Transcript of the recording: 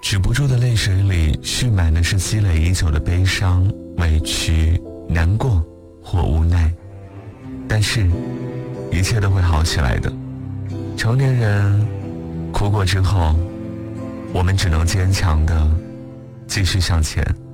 止不住的泪水里蓄满的是积累已久的悲伤、委屈、难过或无奈。但是一切都会好起来的。成年人哭过之后，我们只能坚强地继续向前。